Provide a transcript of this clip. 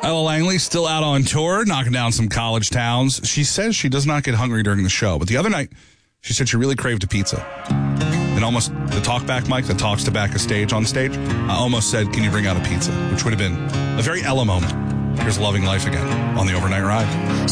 Ella Langley still out on tour, knocking down some college towns. She says she does not get hungry during the show, but the other night, she said she really craved a pizza. And almost the talkback mic that talks to back a stage on stage, I almost said, can you bring out a pizza? Which would have been a very Ella moment. Here's Loving Life again on the Overnight Ride.